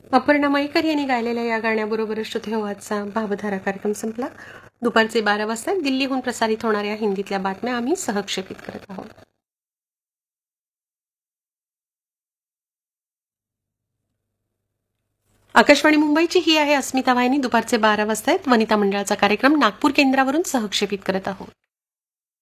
अपर्णा मयेकर यांनी गायलेल्या या गाण्याबरोबरच श्रोते हो आजचा भावधारा कार्यक्रम संपला. दुपारचे 12 वाजता दिल्लीहून प्रसारित होणाऱ्या हिंदीतल्या बातम्या आम्ही सहक्षेपित करत आहोत. आकाशवाणी मुंबईची ही आहे अस्मिता वाहिनी. दुपारचे 12 वाजता वनिता मंडळाचा कार्यक्रम नागपूर केंद्रावरून सहक्षेपित करत आहोत.